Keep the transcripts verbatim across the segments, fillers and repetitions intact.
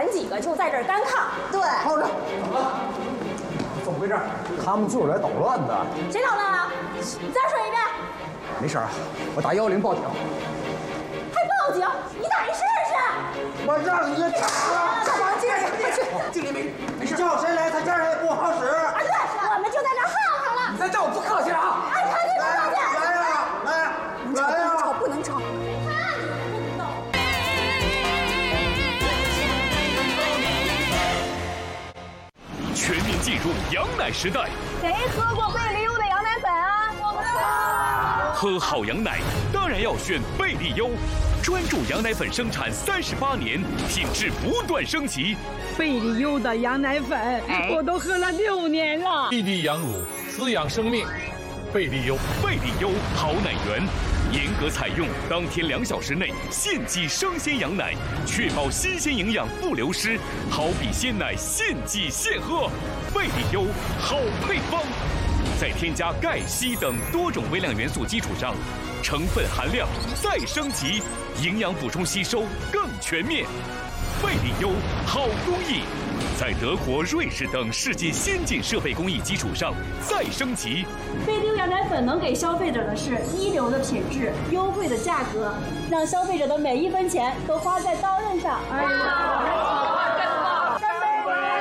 们几个就在这儿干炕。 对， 好着，怎么了？怎么回事？他们就是来捣乱的。 谁捣乱了？你再说一遍。 没事啊，我打幺零报警。 还报警？你打一试试。 我让你打！ 快往经理，快去！ 经理没没事，叫谁来他家也不好使。 啊，对，我们就在这儿耗上了。 你再叫我不客气啊！ 哎，客气不客气？ 来呀，来来呀！ 吵不能吵。 全面进入羊奶时代。 谁喝过贝利优的羊奶粉啊？我们喝好羊奶当然要选贝利优，专注羊奶粉生产三十八年，品质不断升级。 贝利优的羊奶粉，哎、我都喝了六年了。 滴滴羊乳，滋养生命。贝利优， 贝利优好奶源，严格采用当天两小时内现挤生鲜羊奶，确保新鲜营养不流失，好比鲜奶现挤现喝。贝利优好配方，在添加钙、硒等多种微量元素基础上，成分含量再升级，营养补充吸收更全面。贝利优好工艺，在德国、瑞士等世界先进设备工艺基础上再升级。 贝利优羊奶粉能给消费者的是一流的品质、优惠的价格，让消费者的每一分钱都花在刀刃上。哎呀，干杯！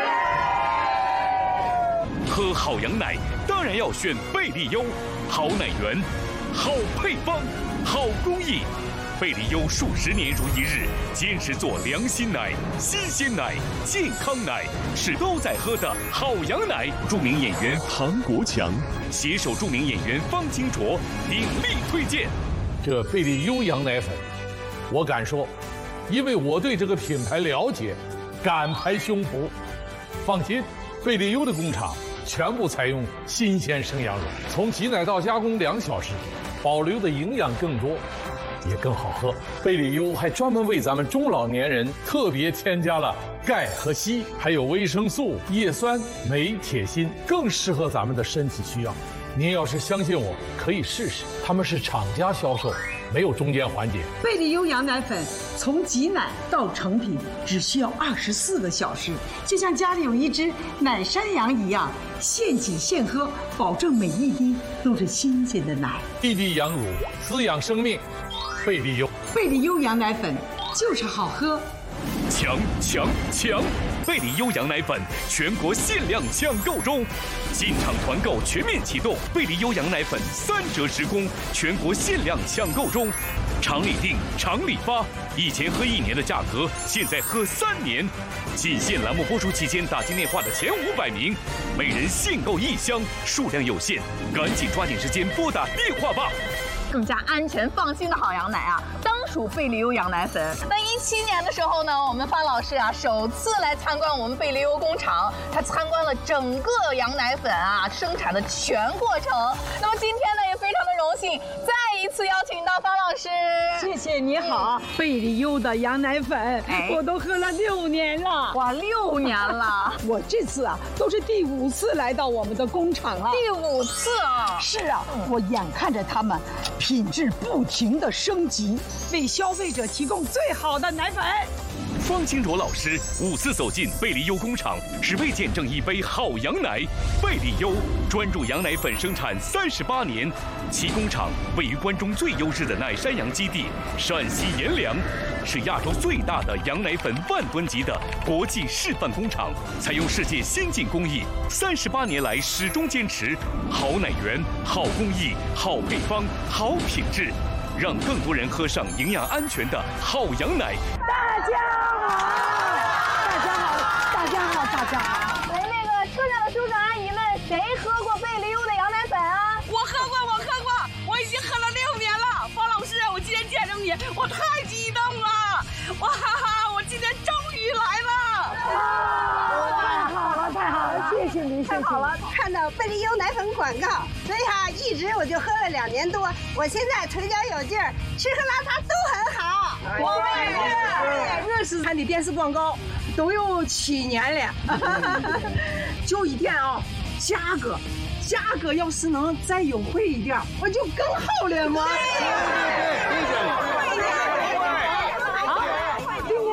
喝好羊奶当然要选贝利优，好奶源，好配方，好工艺。贝利优数十年如一日，坚持做良心奶、新鲜奶、健康奶，是都在喝的好羊奶。著名演员庞国强携手著名演员方清卓鼎力推荐这贝利优羊奶粉。我敢说，因为我对这个品牌了解，敢拍胸脯。放心，贝利优的工厂全部采用新鲜生羊肉，从挤奶到加工两小时，保留的营养更多。也更好喝。贝利优还专门为咱们中老年人特别添加了钙和硒，还有维生素、叶酸、镁、铁、锌，更适合咱们的身体需要。您要是相信我，可以试试。他们是厂家销售，没有中间环节。 贝利优羊奶粉从挤奶到成品只需要二十四个小时，就像家里有一只奶山羊一样，现挤现喝，保证每一滴都是新鲜的奶。 滴滴羊乳，滋养生命。贝利优， 贝利优羊奶粉就是好喝。 强强强！贝利优羊奶粉全国限量抢购中，进场团购全面启动。贝利优羊奶粉三折直供，全国限量抢购中，厂里订，厂里发。以前喝一年的价格，现在喝三年。仅限栏目播出期间打进电话的前五百名，每人限购一箱，数量有限，赶紧抓紧时间拨打电话吧。 更加安全放心的好羊奶啊，当属贝利优羊奶粉。那一七年的时候呢，我们方老师啊首次来参观我们贝利优工厂，他参观了整个羊奶粉啊生产的全过程。那么今天呢，也非常的荣幸，再一次邀请到方老师。 谢谢你好，贝利优的羊奶粉，哎、我都喝了六年了。 哇，六年了！ 我这次啊都是第五次来到我们的工厂了。 第五次啊！ 是啊，我眼看着他们品质不停的升级，为消费者提供最好的奶粉。 方清卓老师五次走进贝利优工厂，是为见证一杯好羊奶。贝利优专注羊奶粉生产三十八年，其工厂位于关中最优质的奶山羊基地陕西阎良，是亚洲最大的羊奶粉万吨级的国际示范工厂，采用世界先进工艺，三十八年来始终坚持好奶源、好工艺、好配方、好品质，让更多人喝上营养安全的好羊奶。 大家好，大家好，大家好，大家好。 喂，那个车上的叔叔阿姨们，谁喝过贝利优的羊奶粉啊？ 我喝过，我喝过，我已经喝了六年了。方老师，我今天见着你，我太激动了！哇哈哈，我今天终于来了！ 啊，太好了，太好了，谢谢您，谢谢。 太好了，看到贝利优奶粉广告，所以哈、啊，一直我就喝了两年多，我现在腿脚有劲儿，吃喝拉撒都很好。 我们也是，我也是看的电视广告，都有七年了。就一点啊，价格，价格要是能再优惠一点，我就更好了嘛。